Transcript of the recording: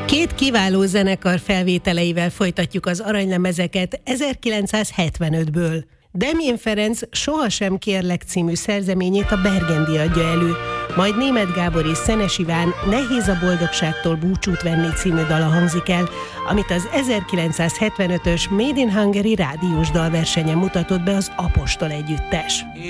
Két kiváló zenekar felvételeivel folytatjuk az aranylemezeket 1975-ből. Demjén Ferenc Sohasem kérlek című szerzeményét a Bergendi adja elő, majd Németh Gábor és Szenes Iván Nehéz a boldogságtól búcsút venni című dala hangzik el, amit az 1975-ös Made in Hungary rádiós dalversenyen mutatott be az Apostol együttes.